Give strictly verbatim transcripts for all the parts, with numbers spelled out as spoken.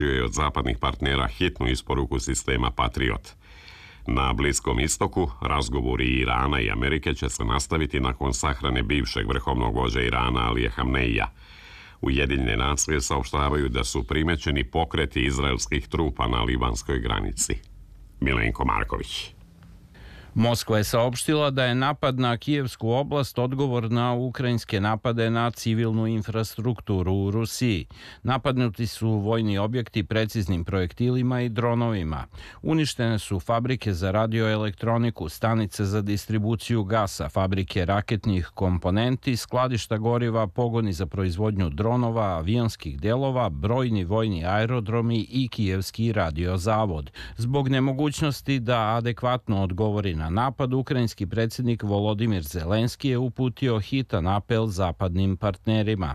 je od zapadnih partnera hitnu isporuku sistema Patriot. Na Bliskom istoku razgovori Irana i Amerike će se nastaviti nakon sahrane bivšeg vrhovnog vođa Irana Alije Hamneija. Ujedinjene nacije saopštavaju da su primećeni pokreti izraelskih trupa na libanskoj granici. Milenko Marković. Moskva je saopštila da je napad na Kijevsku oblast odgovor na ukrajinske napade na civilnu infrastrukturu u Rusiji. Napadnuti su vojni objekti preciznim projektilima i dronovima. Uništene su fabrike za radioelektroniku, stanice za distribuciju gasa, fabrike raketnih komponenti, skladišta goriva, pogoni za proizvodnju dronova, avionskih delova, brojni vojni aerodromi i Kijevski radiozavod. Zbog nemogućnosti da adekvatno odgovori na napad, ukrajinski predsjednik Volodimir Zelenski je uputio hitan apel zapadnim partnerima.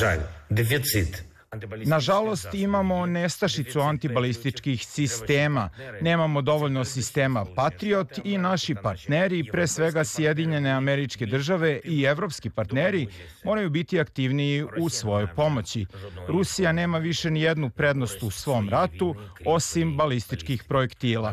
Nažalost, imamo nestašicu antibalističkih sistema, nemamo dovoljno sistema Patriot i naši partneri, pre svega Sjedinjene Američke Države i evropski partneri, moraju biti aktivniji u svojoj pomoći. Rusija nema više ni jednu prednost u svom ratu, osim balističkih projektila.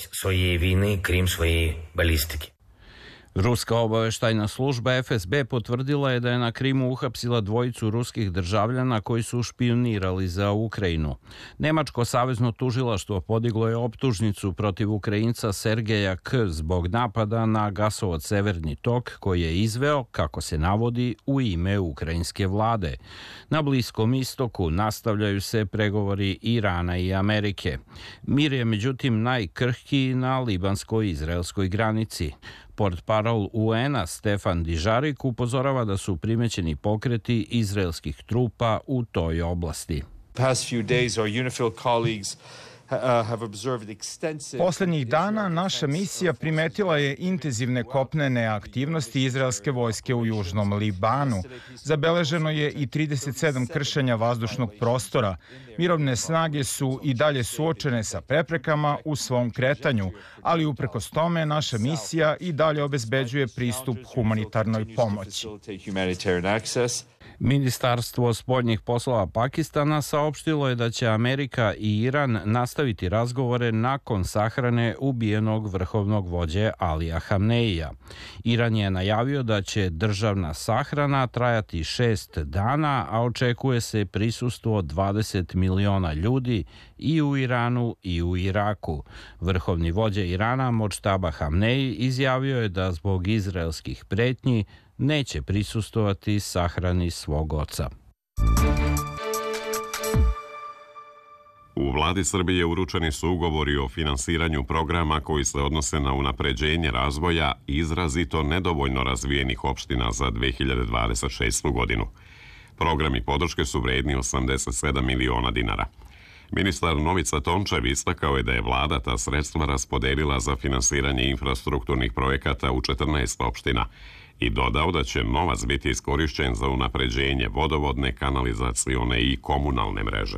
Ruska obaveštajna služba F S B potvrdila je da je na Krimu uhapsila dvojicu ruskih državljana koji su špijunirali za Ukrajinu. Nemačko savezno tužilaštvo podiglo je optužnicu protiv Ukrajinca Sergeja K. zbog napada na gasovod Severni tok koji je izveo, kako se navodi, u ime ukrajinske vlade. Na Bliskom istoku nastavljaju se pregovori Irana i Amerike. Mir je međutim najkrhkiji na libansko-izraelskoj granici. Portparol U N-a Stefan Dižarik upozorava da su primećeni pokreti izraelskih trupa u toj oblasti. Poslednjih dana naša misija primetila je intenzivne kopnene aktivnosti izraelske vojske u južnom Libanu. Zabeleženo je i trideset sedam kršenja vazdušnog prostora. Mirovne snage su i dalje suočene sa preprekama u svom kretanju, ali uprkos tome naša misija i dalje obezbeđuje pristup humanitarnoj pomoći. Ministarstvo spoljnih poslova Pakistana saopštilo je da će Amerika i Iran nastaviti razgovore nakon sahrane ubijenog vrhovnog vođe Alija Hamneija. Iran je najavio da će državna sahrana trajati šest dana, a očekuje se prisustvo dvadeset miliona ljudi i u Iranu i u Iraku. Vrhovni vođa Irana Modžtaba Hamneji izjavio je da zbog izraelskih pretnji neće prisustvovati sahrani svog oca. U vladi Srbije uručeni su ugovori o finansiranju programa koji se odnose na unapređenje razvoja izrazito nedovoljno razvijenih opština za dve hiljade dvadeset šestu. godinu. Programi podrške su vredni osamdeset sedam miliona dinara. Ministar Novica Tončev istakao je da je vlada ta sredstva raspodelila za finansiranje infrastrukturnih projekata u četrnaest opština i dodao da će novac biti iskorišćen za unapređenje vodovodne, kanalizacione i komunalne mreže.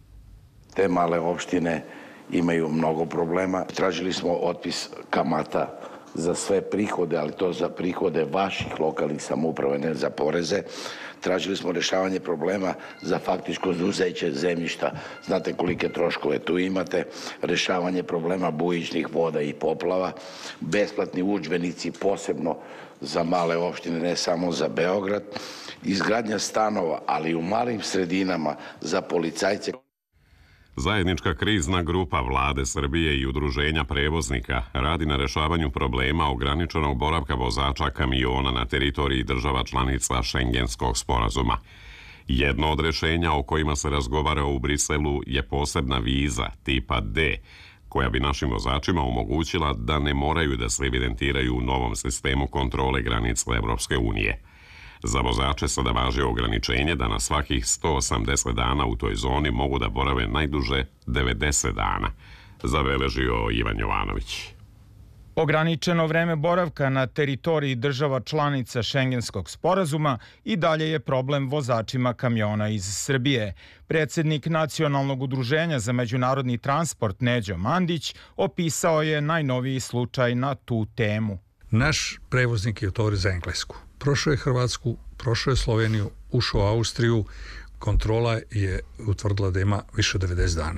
Te male opštine imaju mnogo problema. Tražili smo otpis kamata za sve prihode, ali to za prihode vaših lokalnih samouprava, ne za poreze. Tražili smo rešavanje problema za faktičko oduzeće zemljišta. Znate kolike troškove tu imate. Rešavanje problema bujičnih voda i poplava. Besplatni udžbenici posebno za male opštine, ne samo za Beograd. Izgradnja stanova, ali u malim sredinama za policajce. Zajednička krizna grupa vlade Srbije i udruženja prevoznika radi na rešavanju problema ograničenog boravka vozača kamiona na teritoriji država članica Šengenskog sporazuma. Jedno od rešenja o kojima se razgovara u Briselu je posebna viza tipa D, koja bi našim vozačima omogućila da ne moraju da se evidentiraju u novom sistemu kontrole granica Evropske unije. Za vozače sada važi ograničenje da na svakih sto osamdeset dana u toj zoni mogu da borave najduže devedeset dana, zabeležio Ivan Jovanović. Ograničeno vreme boravka na teritoriji država članica Šengenskog sporazuma i dalje je problem vozačima kamiona iz Srbije. Predsjednik Nacionalnog udruženja za međunarodni transport Neđo Mandić opisao je najnoviji slučaj na tu temu. Naš prevoznik je utovori za Englesku. Prošao je Hrvatsku, prošao je Sloveniju, ušao u Austriju, kontrola je utvrdila da ima više od devedeset dana.